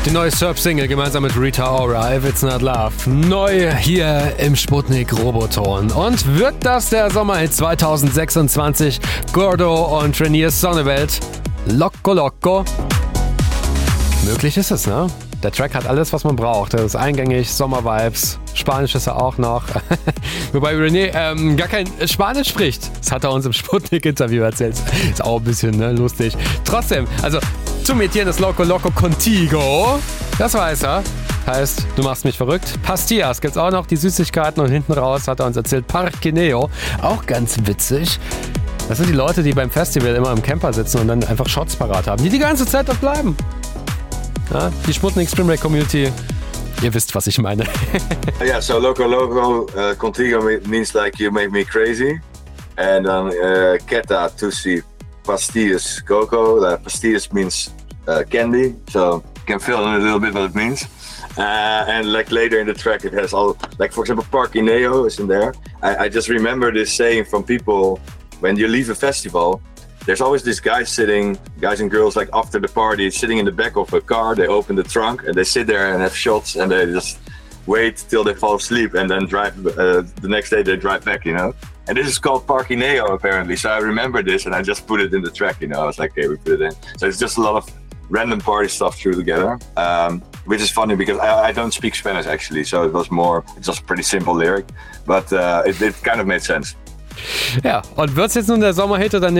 Die neue Surf-Single gemeinsam mit Rita Ora, If It's Not Love. Neu hier im Sputnik Roboton. Und wird das der Sommerhit 2026? Gordo und Trainier Sonneveld. Loco Loco. Möglich ist es, ne? Der Track hat alles, was man braucht. Er ist eingängig, Sommervibes. Spanisch ist er auch noch. Wobei René gar kein Spanisch spricht. Das hat er uns im Sputnik-Interview erzählt. Ist auch ein bisschen lustig. Trotzdem, also zu mir tienes Loco Loco Contigo. Das weiß er. Heißt, du machst mich verrückt. Pastillas gibt's auch noch, die Süßigkeiten. Und hinten raus hat er uns erzählt, Parquineo. Auch ganz witzig. Das sind die Leute, die beim Festival immer im Camper sitzen und dann einfach Shots parat haben, die ganze Zeit dort bleiben. Ja, die Sputnik Spring Break Community, ihr wisst, was ich meine. Yeah, so Loco Loco Contigo means like you make me crazy. And then Keta Tusi Pastillas Coco. Pastillas means candy, so you can feel a little bit what it means. And like later in the track it has all, like for example Parquineo is in there. I just remember this saying from people when you leave a festival. There's always this guys and girls like after the party sitting in the back of a car. They open the trunk and they sit there and have shots and they just wait till they fall asleep and then drive. The next day they drive back, you know. And this is called Parquineo apparently. So I remember this and I just put it in the track, you know. I was like, okay, we put it in. So it's just a lot of random party stuff through together, which is funny because I don't speak Spanish actually. So it's just a pretty simple lyric, but it kind of made sense. Ja, und wird's jetzt nun der Sommerhit oder nicht?